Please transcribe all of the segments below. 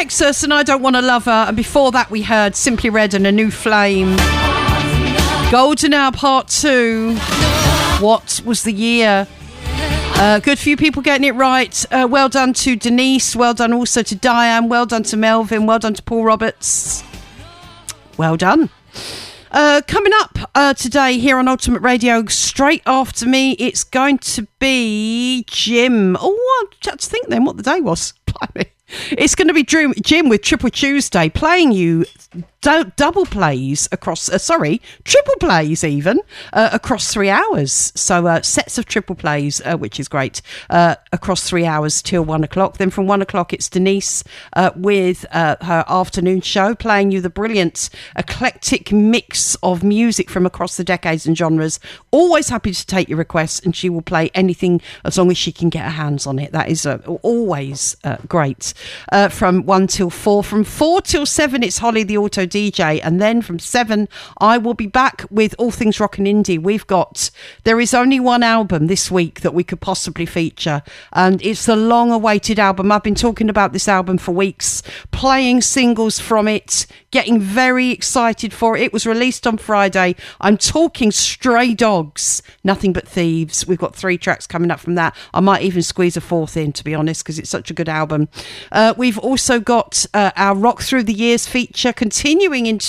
Nexus and I Don't Want a Lover. And before that, we heard Simply Red and A New Flame. Golden Hour Part 2. What was the year? Good few people getting it right. Well done to Denise. Well done also to Diane. Well done to Melvin. Well done to Paul Roberts. Well done. Coming up today here on Ultimate Radio, straight after me, it's going to be Jim. Oh, I had to think then what the day was. Blimey. It's going to be Jim with Triple Tuesday playing you double plays across, triple plays even, across 3 hours. So sets of triple plays, which is great, across 3 hours till 1 o'clock. Then from 1 o'clock, it's Denise with her afternoon show, playing you the brilliant eclectic mix of music from across the decades and genres. Always happy to take your requests, and she will play anything as long as she can get her hands on it. That is always great. From 1 till 4. From 4 till 7, it's Holly the Auto DJ, and then from 7 I will be back with All Things Rock and Indie. There is only one album this week that we could possibly feature, and it's the long awaited album. I've been talking about this album for weeks, playing singles from it, getting very excited for it. It was released on Friday. I'm talking Stray Dogs, Nothing But Thieves. We've got 3 tracks coming up from that. I might even squeeze a 4th in, to be honest, because it's such a good album. We've also got our Rock Through the Years feature continuing in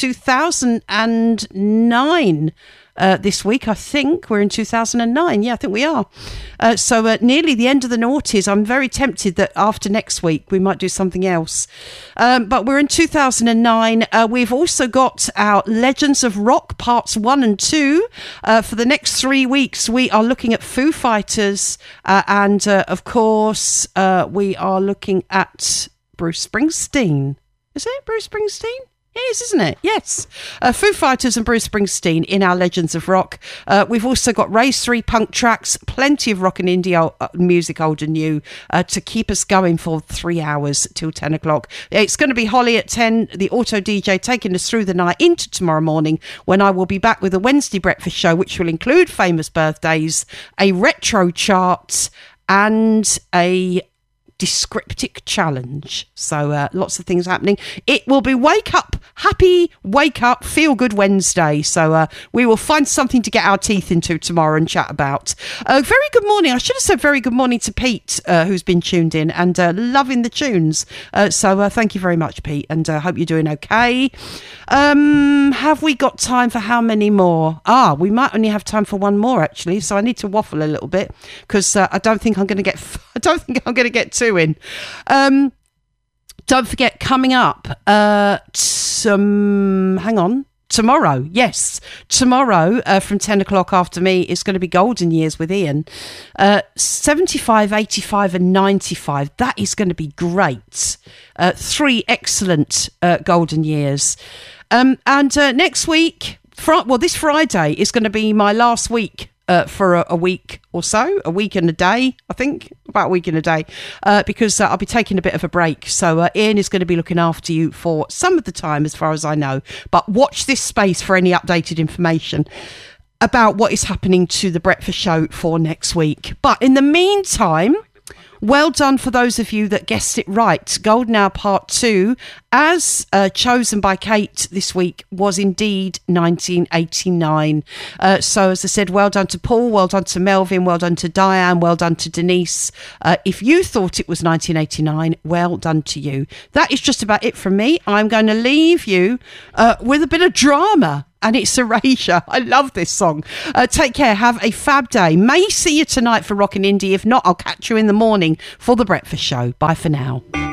2009. This week, I think we're in 2009. Yeah, I think we are. So nearly the end of the noughties. I'm very tempted that after next week we might do something else. But we're in 2009. We've also got our Legends of Rock parts 1 and 2. For the next 3 weeks, we are looking at Foo Fighters. And of course, we are looking at Bruce Springsteen. Is it Bruce Springsteen? It is, isn't it? Yes. Foo Fighters and Bruce Springsteen in our Legends of Rock. We've also got Ray's 3 punk tracks, plenty of rock and indie music, old and new, to keep us going for 3 hours till 10 o'clock. It's going to be Holly at 10, the Auto DJ, taking us through the night into tomorrow morning, when I will be back with a Wednesday breakfast show, which will include famous birthdays, a retro chart, and a descriptic challenge. So lots of things happening. It will be happy wake up feel good Wednesday. So we will find something to get our teeth into tomorrow and chat about. Very good morning. I should have said very good morning to Pete, who's been tuned in and loving the tunes. So thank you very much, Pete, and hope you're doing okay. Have we got time for how many more? We might only have time for one more, actually. So I need to waffle a little bit, because I don't think I'm going to get 2 in. Don't forget, coming up tomorrow, yes, tomorrow from 10 o'clock after me, it's going to be Golden Years with Ian. 75, 85 and 95. That is going to be great. 3 excellent Golden Years. And next week, this Friday is going to be my last week for a week or so, a week and a day, I think, about a week and a day, because I'll be taking a bit of a break. So Ian is going to be looking after you for some of the time, as far as I know. But watch this space for any updated information about what is happening to the breakfast show for next week. But in the meantime, well done for those of you that guessed it right. Golden Hour Part 2, as chosen by Kate this week, was indeed 1989. So, as I said, well done to Paul, well done to Melvin, well done to Diane, well done to Denise. If you thought it was 1989, well done to you. That is just about it from me. I'm going to leave you with a bit of drama. And it's Erasure. I love this song. Take care. Have a fab day. May see you tonight for Rockin' Indie. If not, I'll catch you in the morning for the breakfast show. Bye for now.